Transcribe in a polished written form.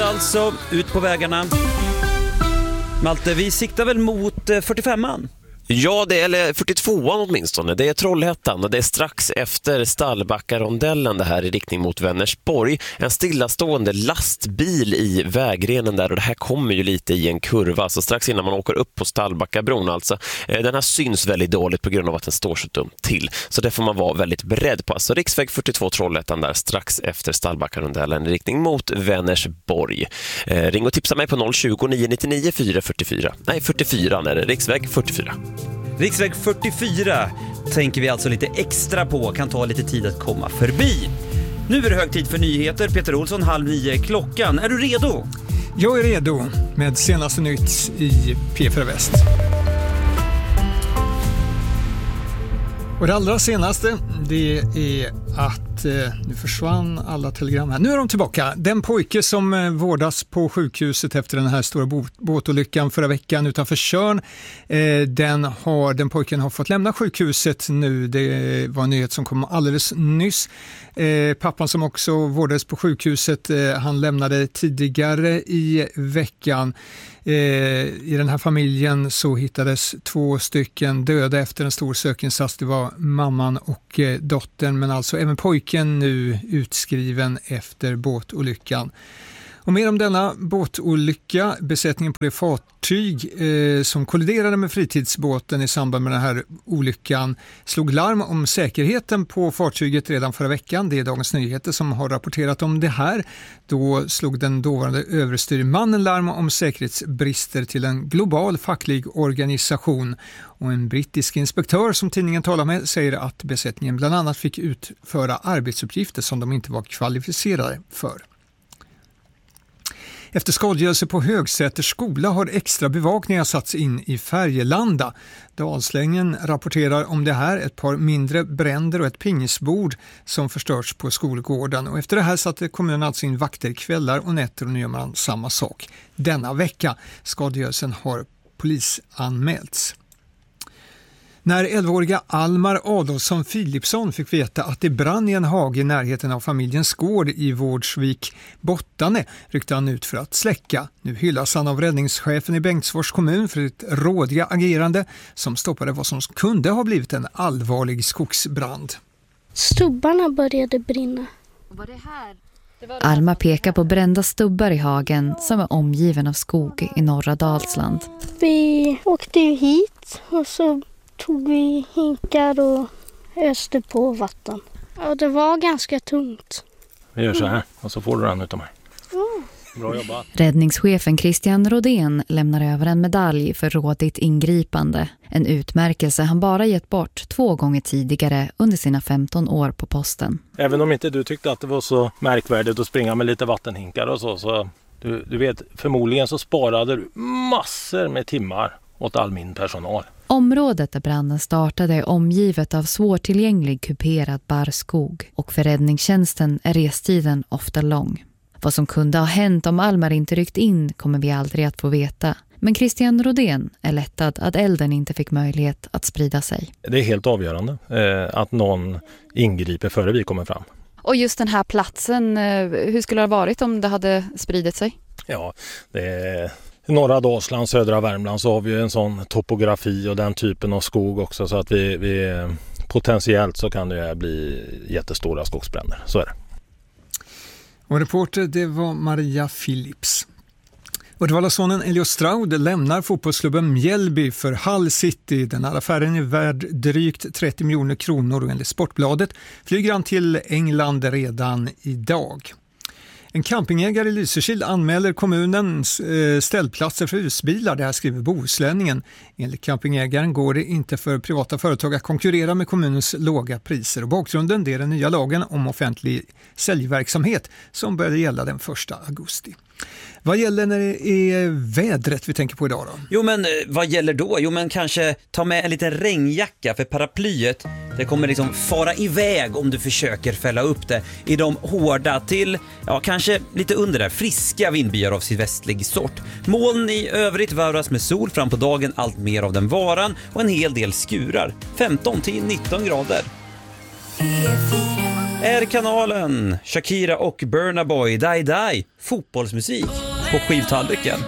alltså, ut på vägarna. Malte, vi siktar väl mot 45an? Ja, det är eller 42an åtminstone. Det är Trollhättan och det är strax efter Stallbackarondellen det här i riktning mot Vänersborg. En stillastående lastbil i vägrenen där och det här kommer ju lite i en kurva. Så strax innan man åker upp på Stallbackabron alltså. Den här syns väldigt dåligt på grund av att den står så dumt till. Så det får man vara väldigt beredd på. Alltså riksväg 42 Trollhättan där strax efter Stallbackarondellen i riktning mot Vänersborg. Ring och tipsa mig på 020 999 444. Nej, 44 är det. Riksväg 44. Riksväg 44 tänker vi alltså lite extra på, kan ta lite tid att komma förbi. Nu är det hög tid för nyheter. Peter Olsson, 8:30 klockan. Är du redo? Jag är redo med senaste nytt i P4 Väst. Och det allra senaste, det är att nu försvann alla telegram här. Nu är de tillbaka. Den pojke som vårdas på sjukhuset efter den här stora båtolyckan förra veckan utanför Tjörn, den pojken har fått lämna sjukhuset nu. Det var en nyhet som kom alldeles nyss. Pappan som också vårdades på sjukhuset, han lämnade tidigare i veckan. I den här familjen så hittades 2 stycken döda efter en stor sökinsats. Det var mamman och dottern, men alltså även pojken nu utskriven efter båtolyckan. Och mer om denna båtolycka, besättningen på det fartyg som kolliderade med fritidsbåten i samband med den här olyckan slog larm om säkerheten på fartyget redan förra veckan. Det är Dagens Nyheter som har rapporterat om det här. Då slog den dåvarande överstyrmannen larm om säkerhetsbrister till en global facklig organisation. Och en brittisk inspektör som tidningen talar med säger att besättningen bland annat fick utföra arbetsuppgifter som de inte var kvalificerade för. Efter skadegörelse på Högsäters skola har extra bevakningar satts in i Färgelanda. Dalslängen rapporterar om det här, ett par mindre bränder och ett pingisbord som förstörts på skolgården. Och efter det här satte kommunen alltså in vakter kvällar och nätter och nu gör man samma sak denna vecka. Skadegörelsen har polisanmälts. När 11-åriga Almar Adolfsson Philipsson fick veta att det brann i en hage i närheten av familjens gård i Vårdsvik Bottane ryckte han ut för att släcka. Nu hyllas han av räddningschefen i Bengtsfors kommun för ett rådiga agerande som stoppade vad som kunde ha blivit en allvarlig skogsbrand. Stubbarna började brinna. Var det här? Alma pekar på brända stubbar i hagen som är omgiven av skog i norra Dalsland. Vi åkte ju hit och så tog vi hinkar och öste på vatten. Ja, det var ganska tungt. Vi gör så här och så får du den utav mig. Bra jobbat. Räddningschefen Christian Rodén lämnar över en medalj för rådigt ingripande. En utmärkelse han bara gett bort 2 gånger tidigare under sina 15 år på posten. Även om inte du tyckte att det var så märkvärdigt att springa med lite vattenhinkar och så du vet, förmodligen så sparade du massor med timmar åt all min personal. Området där branden startade är omgivet av svårtillgänglig kuperad barrskog och för räddningstjänsten är restiden ofta lång. Vad som kunde ha hänt om Almar inte ryckt in kommer vi aldrig att få veta. Men Christian Rodén är lättad att elden inte fick möjlighet att sprida sig. Det är helt avgörande att någon ingriper före vi kommer fram. Och just den här platsen, hur skulle det ha varit om det hade spridit sig? Ja, det är... I norra Dalsland, södra Värmland så har vi en sån topografi och den typen av skog också så att vi potentiellt så kan det bli jättestora skogsbränder. Så är det. Och reporter, det var Maria Philips. Uddevallasonen Elio Straud lämnar fotbollsklubben Mjällby för Hull City. Den här affären är värd drygt 30 miljoner kronor och enligt Sportbladet flyger han till England redan idag. En campingägare i Lysekil anmäler kommunens ställplatser för husbilar. Det här skriver Bohuslänningen. Enligt campingägaren går det inte för privata företag att konkurrera med kommunens låga priser. Och bakgrunden det är den nya lagen om offentlig säljverksamhet som började gälla den 1 augusti. Vad gäller när det är vädret vi tänker på idag då? Jo, men vad gäller då? Jo, men kanske ta med en liten regnjacka för paraplyet. Det kommer liksom fara iväg om du försöker fälla upp det i de hårda till, ja, kanske lite under där, friska vindbyar av sydvästlig sort. Moln i övrigt varvas med sol fram på dagen, allt mer av den varan och en hel del skurar. 15 till 19 grader. P4 är kanalen. Shakira och Burna Boy, Die Die, fotbollsmusik på skivtallriken.